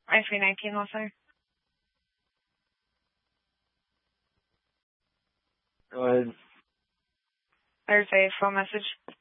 I-319 also. Go ahead. There's a phone message.